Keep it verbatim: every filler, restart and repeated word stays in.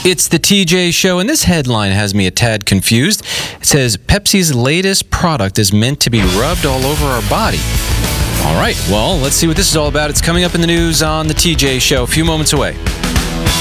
It's the T J Show, and this headline has me a tad confused. It says, Pepsi's latest product is meant to be rubbed all over our body. All right, well, let's see what this is all about. It's coming up in the news on the T J Show a few moments away.